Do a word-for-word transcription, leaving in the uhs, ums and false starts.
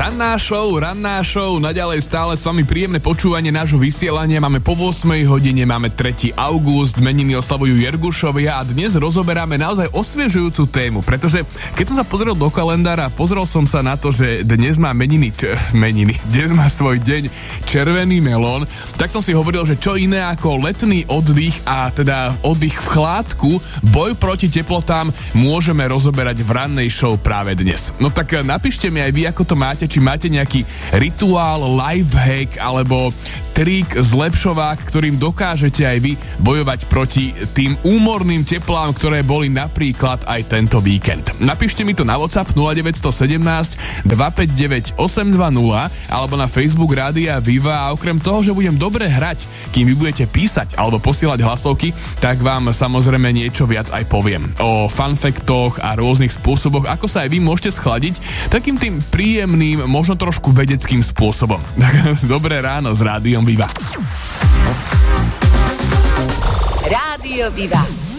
Ranná show, ranná show, naďalej stále s vami príjemné počúvanie nášho vysielania. Máme po ôsmej hodine, máme tretieho augusta, meniny oslavujú Jergušovia a dnes rozoberáme naozaj osviežujúcu tému, pretože keď som sa pozrel do kalendára, pozrel som sa na to, že dnes má meniny, č- meniny, dnes má svoj deň červený melón, tak som si hovoril, že čo iné ako letný oddych a teda oddych v chládku, boj proti teplotám môžeme rozoberať v rannej show práve dnes. No tak napíšte mi aj vy, ako to máte, či máte nejaký rituál, lifehack alebo trik, zlepšovák, ktorým dokážete aj vy bojovať proti tým úmorným teplám, ktoré boli napríklad aj tento víkend. Napíšte mi to na WhatsApp nula deväť jedna sedem dva päť deväť osem dva nula alebo na Facebook Rádia Viva a okrem toho, že budem dobre hrať, kým vy budete písať alebo posielať hlasovky, tak vám samozrejme niečo viac aj poviem. O funfactoch a rôznych spôsoboch, ako sa aj vy môžete schladiť takým tým príjemným, možno trošku vedeckým spôsobom. Dobré ráno s Rádiom Viva. Rádio Viva.